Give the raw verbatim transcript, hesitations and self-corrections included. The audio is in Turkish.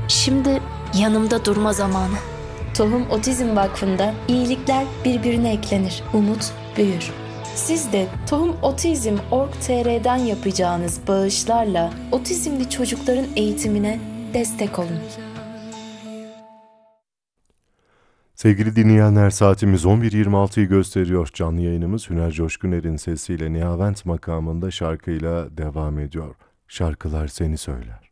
Şimdi yanımda durma zamanı. Tohum Otizm Vakfı'nda iyilikler birbirine eklenir, umut büyür. Siz de tohum otizm nokta org nokta tr'den yapacağınız bağışlarla otizmli çocukların eğitimine destek olun. Sevgili dinleyenler, saatimiz on bir yirmi altıyı gösteriyor. Canlı yayınımız Hüner Coşkuner'in sesiyle Nihavent makamında şarkıyla devam ediyor. Şarkılar seni söyler.